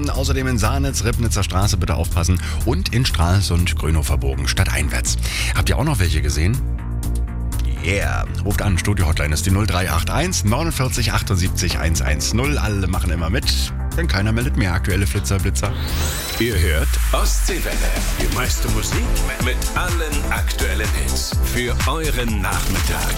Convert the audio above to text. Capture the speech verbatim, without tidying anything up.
Außerdem in Sahnitz, Ribnitzer Straße bitte aufpassen und in Stralsund, Grünhofer Bogen stadteinwärts. Habt ihr auch noch welche gesehen? Yeah. Ruft an, Studio-Hotline ist die null drei acht eins neunundvierzig achtundsiebzig hundertzehn. Alle machen immer mit, denn keiner meldet mehr aktuelle Flitzer-Blitzer. Ihr hört Ostseewelle. Die meiste Musik mit allen aktuellen Hits für euren Nachmittag.